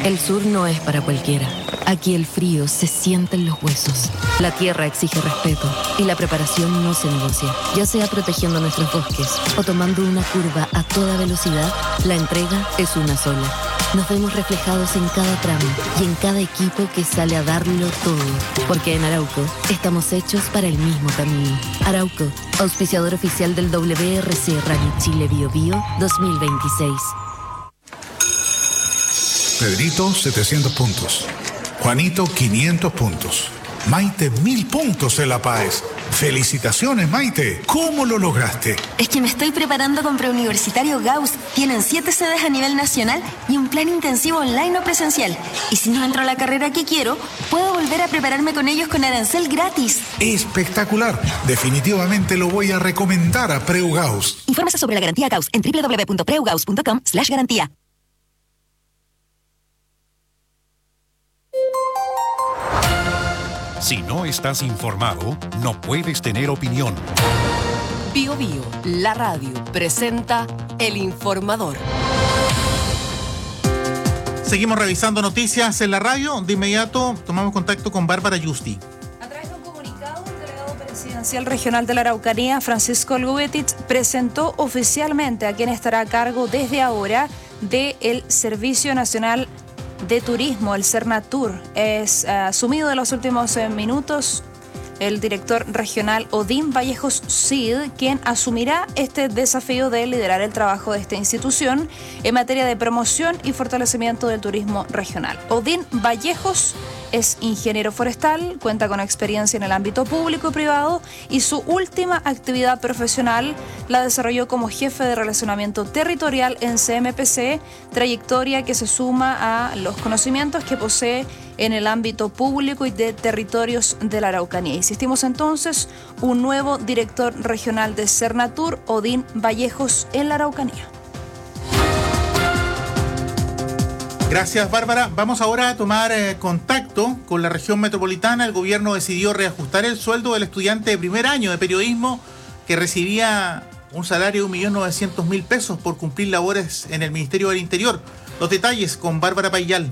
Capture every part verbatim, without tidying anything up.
El sur no es para cualquiera. Aquí el frío se siente en los huesos. La tierra exige respeto y la preparación no se negocia. Ya sea protegiendo nuestros bosques o tomando una curva a toda velocidad, la entrega es una sola. Nos vemos reflejados en cada tramo y en cada equipo que sale a darlo todo. Porque en Arauco estamos hechos para el mismo camino. Arauco, auspiciador oficial del W R C Rally Chile Bio Bio dos mil veintiséis. Pedrito, setecientos puntos. Juanito, quinientos puntos. Maite, mil puntos en La Paz. ¡Felicitaciones, Maite! ¿Cómo lo lograste? Es que me estoy preparando con Preuniversitario Gauss. Tienen siete sedes a nivel nacional y un plan intensivo online o presencial. Y si no entro a la carrera que quiero, puedo volver a prepararme con ellos con arancel gratis. ¡Espectacular! Definitivamente lo voy a recomendar a Preu Gauss. Infórmese sobre la garantía Gauss en doble u doble u doble u punto preu gauss punto com slash garantía. Si no estás informado, no puedes tener opinión. Bio Bio, la radio, presenta El Informador. Seguimos revisando noticias en la radio. De inmediato tomamos contacto con Bárbara Yusti. A través de un comunicado, el delegado presidencial regional de la Araucanía, Francisco Lubetich, presentó oficialmente a quien estará a cargo desde ahora del Servicio Nacional de Turismo, el Cernatur. Es uh, asumido en los últimos eh, minutos el director regional Odín Vallejos Cid, quien asumirá este desafío de liderar el trabajo de esta institución en materia de promoción y fortalecimiento del turismo regional. Odín Vallejos es ingeniero forestal, cuenta con experiencia en el ámbito público y privado y su última actividad profesional la desarrolló como jefe de relacionamiento territorial en C M P C, trayectoria que se suma a los conocimientos que posee en el ámbito público y de territorios de la Araucanía. Insistimos entonces, un nuevo director regional de Cernatur, Odín Vallejos, en la Araucanía. Gracias, Bárbara. Vamos ahora a tomar eh, contacto con la región metropolitana. El gobierno decidió reajustar el sueldo del estudiante de primer año de periodismo que recibía un salario de un millón novecientos mil pesos por cumplir labores en el Ministerio del Interior. Los detalles con Bárbara Payal.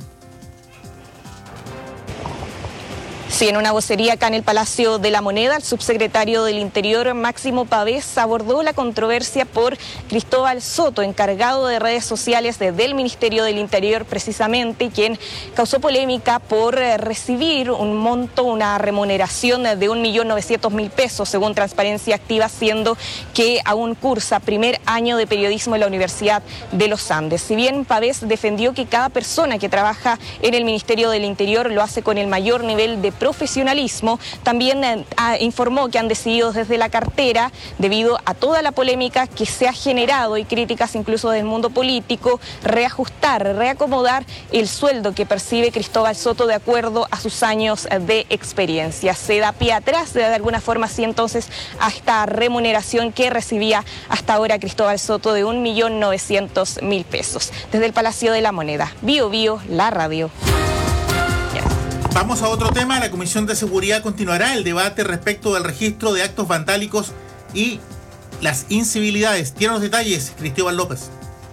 Sí, en una vocería acá en el Palacio de la Moneda, el subsecretario del Interior, Máximo Pavés, abordó la controversia por Cristóbal Soto, encargado de redes sociales desde el Ministerio del Interior precisamente, quien causó polémica por recibir un monto, una remuneración de un millón novecientos mil pesos, según Transparencia Activa, siendo que aún cursa primer año de periodismo en la Universidad de los Andes. Si bien Pavés defendió que cada persona que trabaja en el Ministerio del Interior lo hace con el mayor nivel de profesionalismo, también eh, informó que han decidido desde la cartera, debido a toda la polémica que se ha generado y críticas incluso del mundo político, reajustar, reacomodar el sueldo que percibe Cristóbal Soto de acuerdo a sus años de experiencia. Se da pie atrás de alguna forma así entonces a esta remuneración que recibía hasta ahora Cristóbal Soto de un millón novecientos mil pesos. Desde el Palacio de la Moneda, Bio Bio, la radio. Vamos a otro tema. La Comisión de Seguridad continuará el debate respecto del registro de actos vandálicos y las incivilidades. Tiene los detalles, Cristóbal López.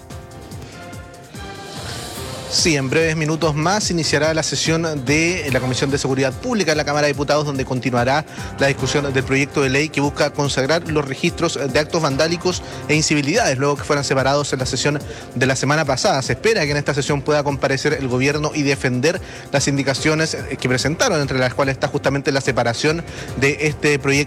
Sí, en breves minutos más iniciará la sesión de la Comisión de Seguridad Pública en la Cámara de Diputados, donde continuará la discusión del proyecto de ley que busca consagrar los registros de actos vandálicos e incivilidades, luego que fueran separados en la sesión de la semana pasada. Se espera que en esta sesión pueda comparecer el gobierno y defender las indicaciones que presentaron, entre las cuales está justamente la separación de este proyecto